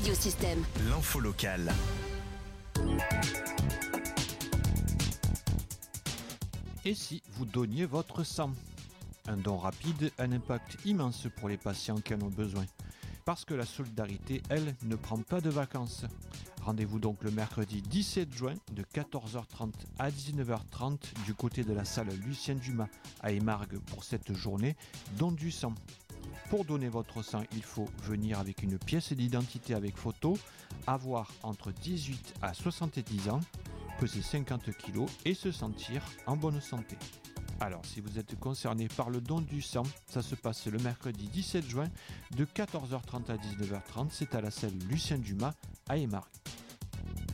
Radiosystème. L'info locale. Et si vous donniez votre sang ? Un don rapide a un impact immense pour les patients qui en ont besoin. Parce que la solidarité, elle, ne prend pas de vacances. Rendez-vous donc le mercredi 17 juin de 14h30 à 19h30 du côté de la salle Lucien Dumas à Émargues pour cette journée don du sang. Pour donner votre sang, il faut venir avec une pièce d'identité avec photo, avoir entre 18 à 70 ans, peser 50 kg et se sentir en bonne santé. Alors, si vous êtes concerné par le don du sang, ça se passe le mercredi 17 juin de 14h30 à 19h30. C'est à la salle Lucien Dumas à Émargues.